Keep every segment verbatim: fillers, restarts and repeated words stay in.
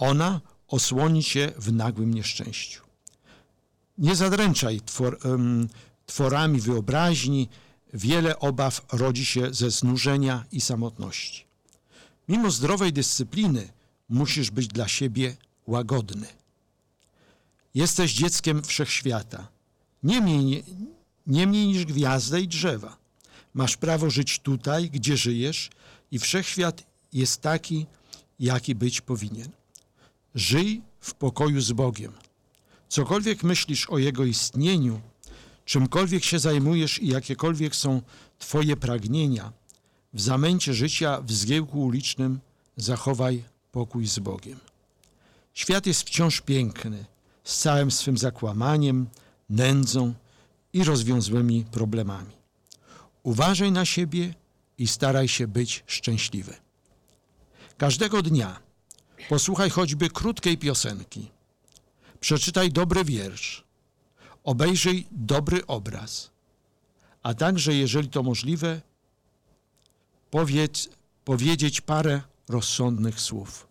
Ona osłoni cię w nagłym nieszczęściu. Nie zadręczaj twor, um, tworami wyobraźni. Wiele obaw rodzi się ze znużenia i samotności. Mimo zdrowej dyscypliny musisz być dla siebie łagodny. Jesteś dzieckiem wszechświata, nie mniej, nie, nie mniej niż gwiazda i drzewa. Masz prawo żyć tutaj, gdzie żyjesz i wszechświat jest taki, jaki być powinien. Żyj w pokoju z Bogiem. Cokolwiek myślisz o Jego istnieniu, czymkolwiek się zajmujesz i jakiekolwiek są Twoje pragnienia, w zamęcie życia, w zgiełku ulicznym zachowaj pokój z Bogiem. Świat jest wciąż piękny, z całym swym zakłamaniem, nędzą i rozwiązłymi problemami. Uważaj na siebie i staraj się być szczęśliwy. Każdego dnia posłuchaj choćby krótkiej piosenki, przeczytaj dobry wiersz, obejrzyj dobry obraz, a także, jeżeli to możliwe, powiedz, powiedzieć parę rozsądnych słów.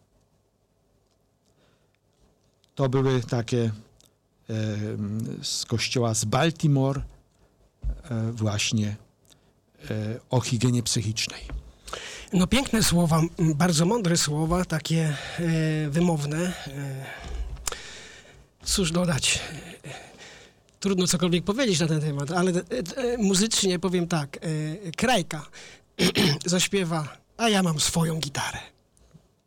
To były takie e, z kościoła z Baltimore e, właśnie e, o higienie psychicznej. No piękne słowa, bardzo mądre słowa, takie e, wymowne. E, cóż dodać? Trudno cokolwiek powiedzieć na ten temat, ale e, e, muzycznie powiem tak. E, Krajka zaśpiewa, a ja mam swoją gitarę.